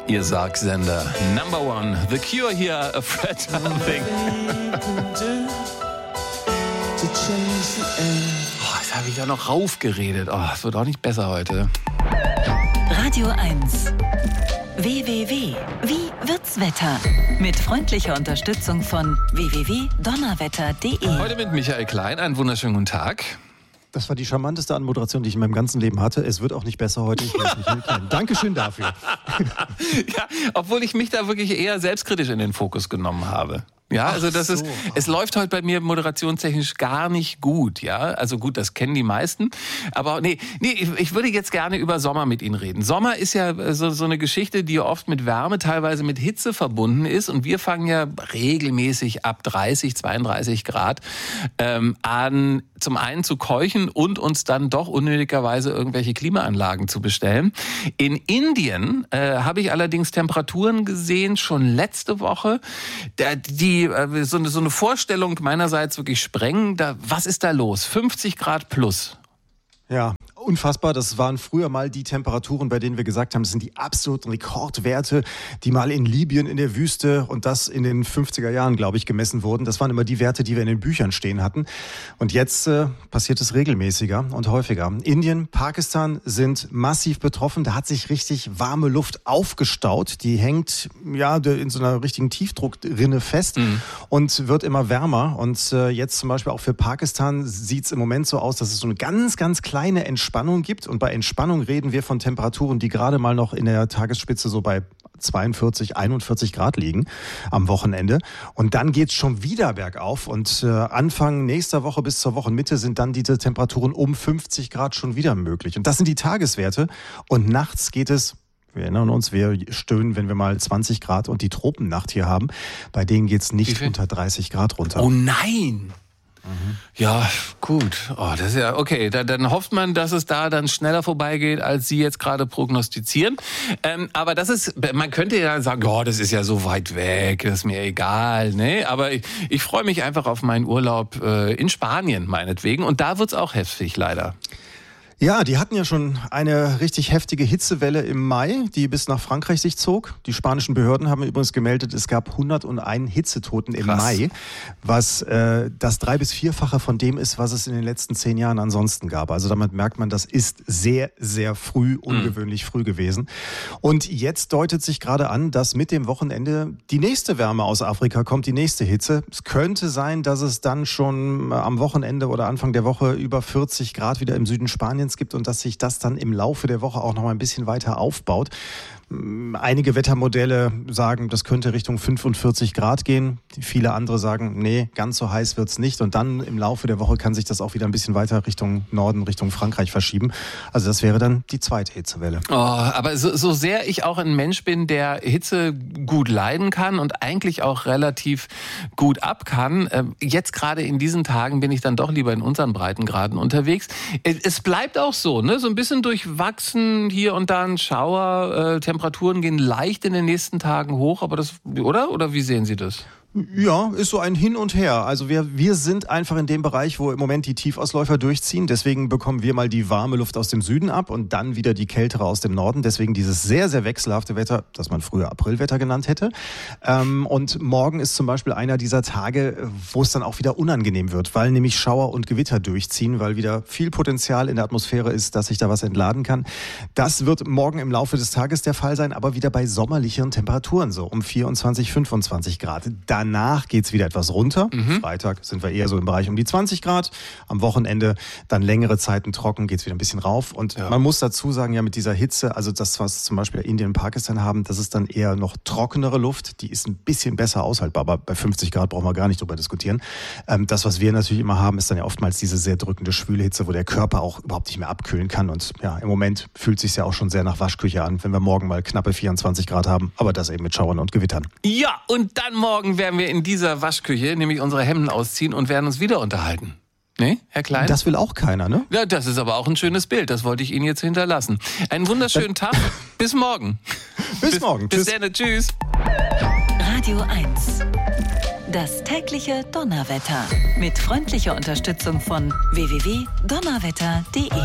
Ihr Sargsender Number One, The Cure hier, Afraid Something. Jetzt habe ich ja noch raufgeredet. Es wird auch nicht besser heute. Radio 1. WWW. Wie wird's Wetter? Mit freundlicher Unterstützung von www.donnerwetter.de. Heute mit Michael Klein. Einen wunderschönen guten Tag. Das war die charmanteste Anmoderation, die ich in meinem ganzen Leben hatte. Es wird auch nicht besser heute. Ich weiß nicht, Dankeschön dafür. Ja, obwohl ich mich da wirklich eher selbstkritisch in den Fokus genommen habe. Ja, also es läuft heute bei mir moderationstechnisch gar nicht gut, ja. Also gut, das kennen die meisten. Aber ich würde jetzt gerne über Sommer mit Ihnen reden. Sommer ist ja so eine Geschichte, die oft mit Wärme, teilweise mit Hitze verbunden ist. Und wir fangen ja regelmäßig ab 30, 32 Grad an, zum einen zu keuchen und uns dann doch unnötigerweise irgendwelche Klimaanlagen zu bestellen. In Indien habe ich allerdings Temperaturen gesehen, schon letzte Woche, die so eine Vorstellung meinerseits wirklich sprengen. Was ist da los? 50 Grad plus. Ja, unfassbar. Das waren früher mal die Temperaturen, bei denen wir gesagt haben, das sind die absoluten Rekordwerte, die mal in Libyen in der Wüste und das in den 50er Jahren, glaube ich, gemessen wurden. Das waren immer die Werte, die wir in den Büchern stehen hatten. Und jetzt passiert es regelmäßiger und häufiger. Indien, Pakistan sind massiv betroffen. Da hat sich richtig warme Luft aufgestaut. Die hängt in so einer richtigen Tiefdruckrinne fest und wird immer wärmer. Und jetzt zum Beispiel auch für Pakistan sieht es im Moment so aus, dass es so eine ganz, ganz kleine Entspannung gibt. Und bei Entspannung reden wir von Temperaturen, die gerade mal noch in der Tagesspitze so bei 42, 41 Grad liegen am Wochenende. Und dann geht's schon wieder bergauf. Und Anfang nächster Woche bis zur Wochenmitte sind dann diese Temperaturen um 50 Grad schon wieder möglich. Und das sind die Tageswerte. Und nachts geht es, wir erinnern uns, wir stöhnen, wenn wir mal 20 Grad und die Tropennacht hier haben. Bei denen geht's nicht unter 30 Grad runter. Oh nein! Ja, gut. Das ist ja okay. Dann hofft man, dass es da dann schneller vorbeigeht, als Sie jetzt gerade prognostizieren. Aber man könnte ja sagen, das ist ja so weit weg, das ist mir egal. Ne? Aber ich freue mich einfach auf meinen Urlaub in Spanien, meinetwegen. Und da wird's auch heftig, leider. Ja, die hatten ja schon eine richtig heftige Hitzewelle im Mai, die bis nach Frankreich sich zog. Die spanischen Behörden haben übrigens gemeldet, es gab 101 Hitzetoten im Mai, was das 3- bis 4-fache von dem ist, was es in den letzten 10 Jahren ansonsten gab. Also damit merkt man, das ist sehr, sehr früh, ungewöhnlich früh gewesen. Und jetzt deutet sich gerade an, dass mit dem Wochenende die nächste Wärme aus Afrika kommt, die nächste Hitze. Es könnte sein, dass es dann schon am Wochenende oder Anfang der Woche über 40 Grad wieder im Süden Spaniens gibt und dass sich das dann im Laufe der Woche auch noch mal ein bisschen weiter aufbaut. Einige Wettermodelle sagen, das könnte Richtung 45 Grad gehen. Viele andere sagen, nee, ganz so heiß wird's nicht. Und dann im Laufe der Woche kann sich das auch wieder ein bisschen weiter Richtung Norden, Richtung Frankreich verschieben. Also das wäre dann die zweite Hitzewelle. Aber so sehr ich auch ein Mensch bin, der Hitze gut leiden kann und eigentlich auch relativ gut ab kann, jetzt gerade in diesen Tagen bin ich dann doch lieber in unseren Breitengraden unterwegs. Es bleibt auch so, ne? So ein bisschen durchwachsen, hier und da ein Schauer, Temperaturen gehen leicht in den nächsten Tagen hoch, aber oder wie sehen Sie das? Ja, ist so ein Hin und Her. Also wir sind einfach in dem Bereich, wo im Moment die Tiefausläufer durchziehen. Deswegen bekommen wir mal die warme Luft aus dem Süden ab und dann wieder die kältere aus dem Norden. Deswegen dieses sehr, sehr wechselhafte Wetter, das man früher Aprilwetter genannt hätte. Und morgen ist zum Beispiel einer dieser Tage, wo es dann auch wieder unangenehm wird, weil nämlich Schauer und Gewitter durchziehen, weil wieder viel Potenzial in der Atmosphäre ist, dass sich da was entladen kann. Das wird morgen im Laufe des Tages der Fall sein, aber wieder bei sommerlicheren Temperaturen, so um 24, 25 Grad. Danach geht's wieder etwas runter. Freitag sind wir eher so im Bereich um die 20 Grad. Am Wochenende dann längere Zeiten trocken, geht's wieder ein bisschen rauf. Und man muss dazu sagen, ja, mit dieser Hitze, also das, was zum Beispiel Indien und Pakistan haben, das ist dann eher noch trockenere Luft. Die ist ein bisschen besser aushaltbar, aber bei 50 Grad brauchen wir gar nicht drüber diskutieren. Das, was wir natürlich immer haben, ist dann ja oftmals diese sehr drückende schwüle Hitze, wo der Körper auch überhaupt nicht mehr abkühlen kann. Und ja, im Moment fühlt es sich ja auch schon sehr nach Waschküche an, wenn wir morgen mal knappe 24 Grad haben, aber das eben mit Schauern und Gewittern. Ja, und dann morgen werden wir in dieser Waschküche nämlich unsere Hemden ausziehen und werden uns wieder unterhalten. Ne, Herr Klein? Das will auch keiner, ne? Ja, das ist aber auch ein schönes Bild. Das wollte ich Ihnen jetzt hinterlassen. Einen wunderschönen Tag. Bis morgen. Bis morgen. Bis dann. Tschüss. Radio 1. Das tägliche Donnerwetter. Mit freundlicher Unterstützung von www.donnerwetter.de.